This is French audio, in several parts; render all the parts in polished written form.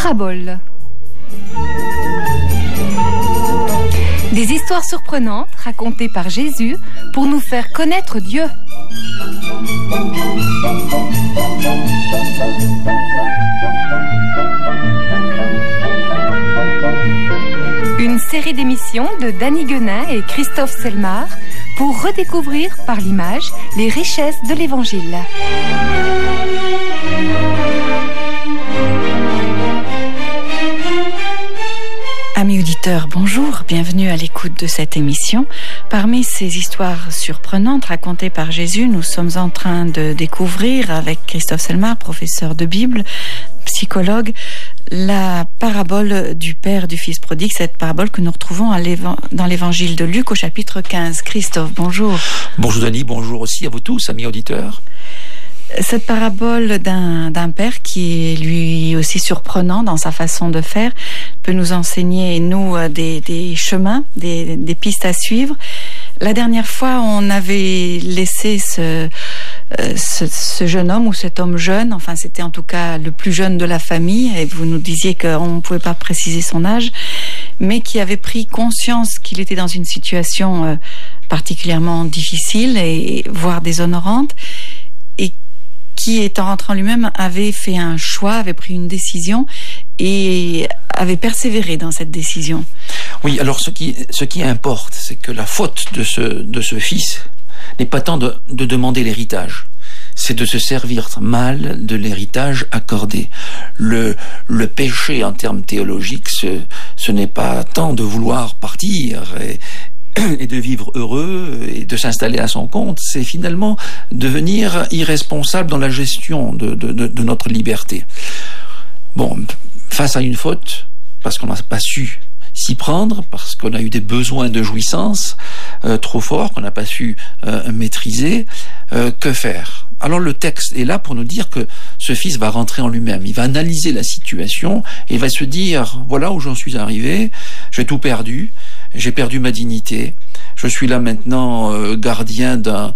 Paraboles. Des histoires surprenantes racontées par Jésus pour nous faire connaître Dieu. Une série d'émissions de Danny Guenin et Christophe Selmar pour redécouvrir par l'image les richesses de l'Évangile. Amis auditeurs, bonjour, bienvenue à l'écoute de cette émission. Parmi ces histoires surprenantes racontées par Jésus, nous sommes en train de découvrir avec Christophe Selmar, professeur de Bible, psychologue, la parabole du Père du Fils prodigue, cette parabole que nous retrouvons dans l'évangile de Luc au chapitre 15. Christophe, bonjour. Bonjour Denis, bonjour aussi à vous tous, amis auditeurs. Cette parabole d'un père qui est lui aussi surprenant dans sa façon de faire peut nous enseigner, nous, des chemins, des pistes à suivre. La dernière fois, on avait laissé ce jeune homme ou cet homme jeune, enfin c'était en tout cas le plus jeune de la famille, et vous nous disiez qu'on ne pouvait pas préciser son âge, mais qui avait pris conscience qu'il était dans une situation particulièrement difficile et voire déshonorante, et qui, étant rentré en lui-même, avait fait un choix, avait pris une décision et avait persévéré dans cette décision. Oui, alors ce qui importe, c'est que la faute de ce fils n'est pas tant de demander l'héritage, c'est de se servir mal de l'héritage accordé. Le péché en termes théologiques, ce n'est pas tant de vouloir partir et de vivre heureux et de s'installer à son compte, c'est finalement devenir irresponsable dans la gestion de notre liberté. Bon, face à une faute, parce qu'on n'a pas su s'y prendre, parce qu'on a eu des besoins de jouissance trop forts, qu'on n'a pas su maîtriser, que faire ? Alors le texte est là pour nous dire que ce fils va rentrer en lui-même, il va analyser la situation et il va se dire, voilà où j'en suis arrivé, j'ai tout perdu, j'ai perdu ma dignité, je suis là maintenant gardien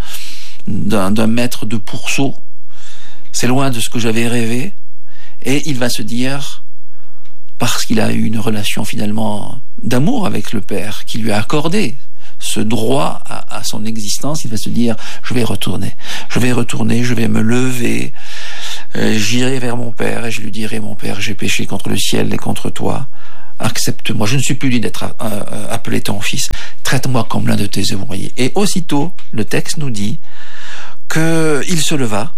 d'un maître de pourceau, c'est loin de ce que j'avais rêvé, et il va se dire, parce qu'il a eu une relation finalement d'amour avec le Père, qui lui a accordé ce droit à son existence, il va se dire, je vais retourner, je vais me lever, j'irai vers mon Père et je lui dirai, mon Père, j'ai péché contre le ciel et contre toi, accepte-moi, je ne suis plus digne d'être appelé ton fils, traite-moi comme l'un de tes ouvriers. Et aussitôt, le texte nous dit qu'il se leva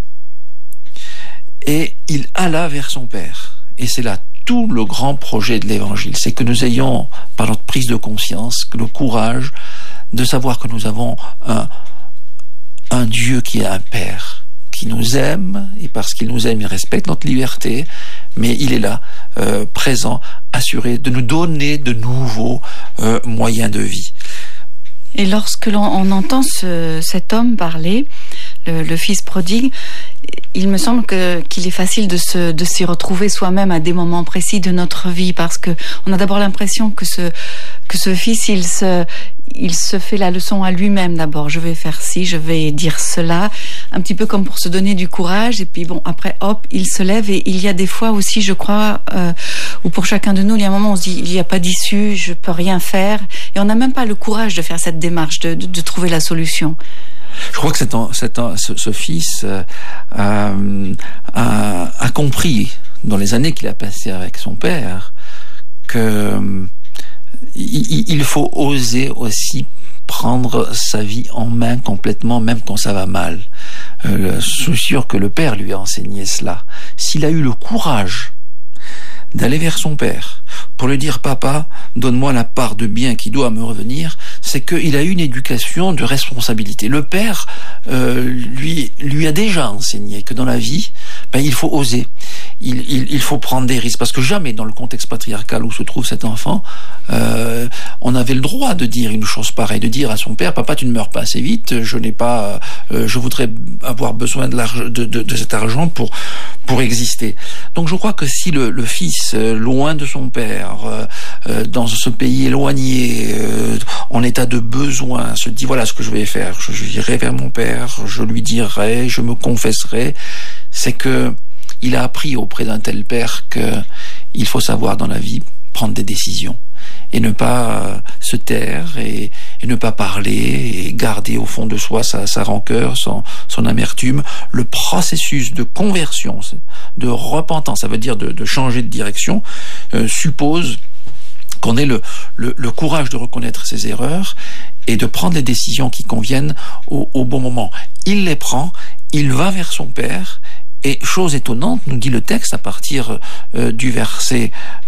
et il alla vers son Père. Et c'est là tout le grand projet de l'Évangile, c'est que nous ayons, par notre prise de conscience, le courage de savoir que nous avons un Dieu qui est un Père, qui nous aime, et parce qu'il nous aime, il respecte notre liberté, mais il est là, présent, assuré de nous donner de nouveaux moyens de vie. Et lorsque l'on entend cet homme parler, le fils prodigue, il me semble qu'il est facile de s'y retrouver soi-même à des moments précis de notre vie, parce que on a d'abord l'impression que ce fils, il se fait la leçon à lui-même d'abord. Je vais faire ci, je vais dire cela, un petit peu comme pour se donner du courage, et puis bon, après, hop, il se lève. Et il y a des fois aussi, je crois, où pour chacun de nous, il y a un moment où on se dit, il n'y a pas d'issue, je peux rien faire, et on n'a même pas le courage de faire cette démarche, de trouver la solution. Je crois que ce fils a compris, dans les années qu'il a passées avec son père, que il faut oser aussi prendre sa vie en main complètement, même quand ça va mal. Je suis sûr que le père lui a enseigné cela. S'il a eu le courage d'aller vers son père pour lui dire, papa, donne-moi la part de bien qui doit me revenir, c'est qu'il a eu une éducation de responsabilité. Le père lui a déjà enseigné que dans la vie, il faut oser, il faut prendre des risques, parce que jamais dans le contexte patriarcal où se trouve cet enfant, on avait le droit de dire une chose pareille, de dire à son père, papa, tu ne meurs pas assez vite, je voudrais avoir besoin de cet argent pour exister. Donc je crois que si le fils, loin de son père, dans ce pays éloigné, en état de besoin, se dit, voilà ce que je vais faire, j'irai vers mon père, je lui dirai, je me confesserai, c'est que il a appris auprès d'un tel père que il faut savoir dans la vie prendre des décisions et ne pas se taire et ne pas parler et garder au fond de soi sa rancœur, son amertume. Le processus de conversion, de repentance, ça veut dire de changer de direction, suppose qu'on ait le courage de reconnaître ses erreurs et de prendre les décisions qui conviennent au bon moment. Il les prend, il va vers son Père, et chose étonnante, nous dit le texte à partir du verset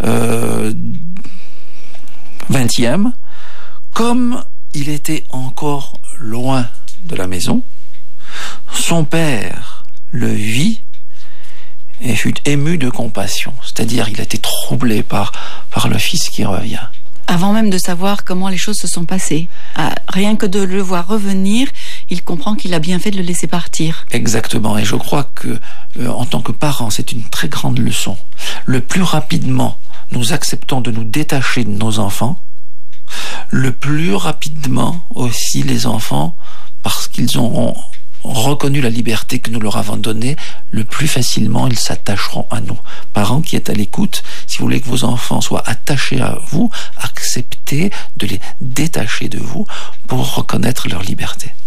20e, comme il était encore loin de la maison, son Père le vit et fut ému de compassion, c'est-à-dire il a été troublé par le fils qui revient. Avant même de savoir comment les choses se sont passées, rien que de le voir revenir, il comprend qu'il a bien fait de le laisser partir. Exactement, et je crois que en tant que parents, c'est une très grande leçon. Le plus rapidement nous acceptons de nous détacher de nos enfants, le plus rapidement aussi les enfants, parce qu'ils auront reconnu la liberté que nous leur avons donnée, le plus facilement ils s'attacheront à nous. Parents qui êtes à l'écoute, si vous voulez que vos enfants soient attachés à vous, acceptez de les détacher de vous pour reconnaître leur liberté.